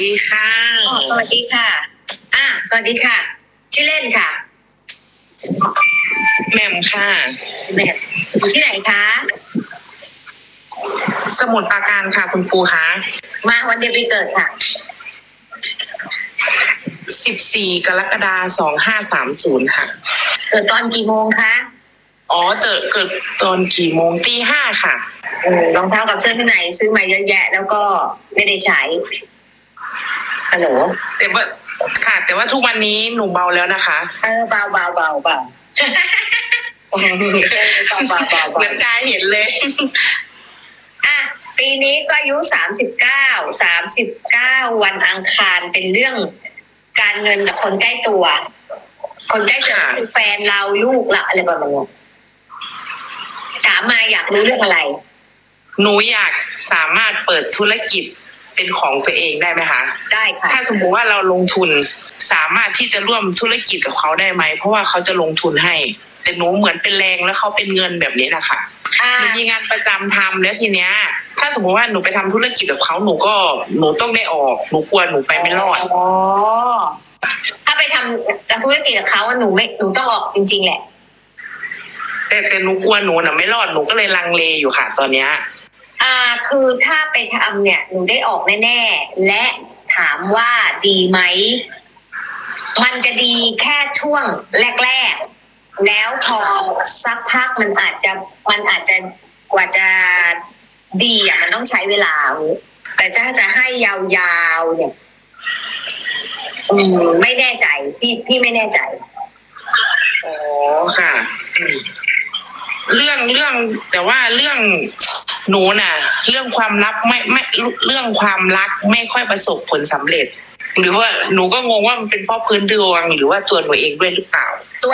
ดีค่ะสวัสดีค่ะสวัสดีค่ะชื่อเล่นค่ะแหม่มค่ะแหม่มอยู่ที่ไหนคะสมุทรปราการค่ะคุณปูคะมาวันเดือนปีเกิดค่ะ 14 กรกฎาคม 2530ค่ะเกิดตอนกี่โมงคะเกิดตอนกี่โมงตี 5ค่ะรองเท้ากับเสื้อที่ไหนซื้อมาเยอะแยะแล้วก็ไม่ได้ใช้ฮัลโหลแต่ว่าทุกวันนี้หนูเบาแล้วนะคะเบาเหมือนกายเห็นเลยปีนี้ก็อายุ39วันอังคารเป็นเรื่องการเงินกับคนใกล้ตัวคนใกล้ตัวคือแฟนเราลูกละอะไรประมาณนี้ถามมาอยากรู้เรื่องอะไรหนูอยากสามารถเปิดธุรกิจเป็นของตัวเองได้ไหมคะได้ค่ะถ้าสมมุติว่าเราลงทุนสามารถที่จะร่วมธุรกิจกับเขาได้ไหมเพราะว่าเขาจะลงทุนให้แต่หนูเหมือนเป็นแรงแล้วเขาเป็นเงินแบบนี้นะคะหนูมีงานประจำทำแล้วทีเนี้ยถ้าสมมติว่าหนูไปทำธุรกิจกับเขาหนูต้องได้ออกหนูกลัวหนูไปไม่รอดถ้าไปทำธุรกิจกับเขาหนูต้องออกจริงๆแหละแต่หนูกลัวหนูน่ะไม่รอดหนูก็เลยลังเลอยู่ค่ะตอนเนี้ยคือถ้าไปทำเนี่ยหนูได้ออกแน่ๆและถามว่าดีไหมมันจะดีแค่ช่วงแรกๆแล้วพอสักพักมันอาจจะกว่าจะดีมันต้องใช้เวลาแต่จะให้ยาวๆเนี่ยไม่แน่ใจพี่ไม่แน่ใจค่ะเรื่องแต่ว่าเรื่องหนูน่ะเรื่องความรักไม่เรื่องความรักไม่ค่อยประสบผลสำเร็จหรือว่าหนูก็งงว่ามันเป็นเพราะพื้นดวงหรือว่าตัวหนูเองด้วยหรือเปล่า